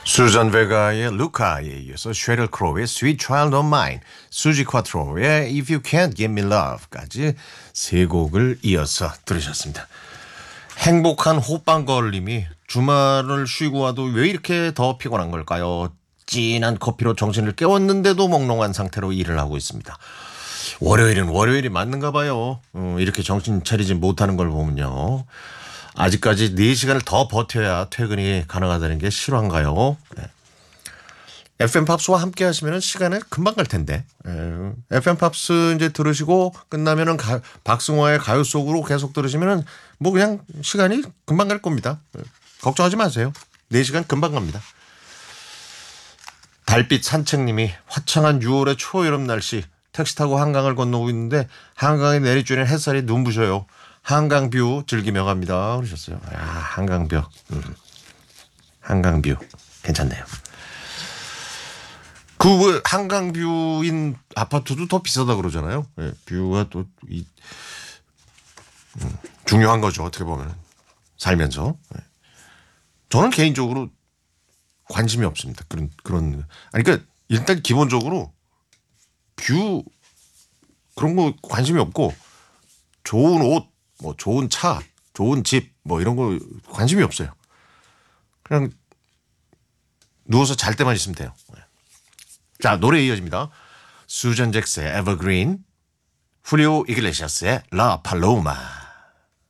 수잔 베가의 루카에 이어서 쉐릴 크로우의 Sweet Child of Mine, 수지 쿼트로의 If You Can't Give Me Love까지 세 곡을 이어서 들으셨습니다. 행복한 호빵걸님이 주말을 쉬고 와도 왜 이렇게 더 피곤한 걸까요? 진한 커피로 정신을 깨웠는데도 몽롱한 상태로 일을 하고 있습니다. 월요일은 월요일이 맞는가 봐요. 이렇게 정신 차리지 못하는 걸 보면요. 아직까지 4시간을 더 버텨야 퇴근이 가능하다는 게 실화인가요? 네. FM 팝스와 함께 하시면 시간은 금방 갈 텐데. FM 팝스 이제 들으시고 끝나면은 박승화의 가요 속으로 계속 들으시면은 뭐 그냥 시간이 금방 갈 겁니다. 걱정하지 마세요. 4시간 금방 갑니다. 달빛 산책님이 화창한 6월의 초여름 날씨 택시 타고 한강을 건너고 있는데 한강에 내리쬐는 햇살이 눈부셔요. 한강뷰 즐기며 갑니다. 그러셨어요. 아, 한강뷰. 한강뷰. 괜찮네요. 그 한강뷰인 아파트도 더 비싸다 그러잖아요. 네, 뷰가 또 중요한 거죠. 어떻게 보면 살면서. 네. 저는 개인적으로 관심이 없습니다. 그런 아니 그러니까 일단 기본적으로 뷰 그런 거 관심이 없고 좋은 옷, 뭐 좋은 차, 좋은 집 뭐 이런 거 관심이 없어요. 그냥 누워서 잘 때만 있으면 돼요. 자, 노래 이어집니다. 수잔 잭스의 에버그린, 훌리오 이글레시아스의 라 팔로마.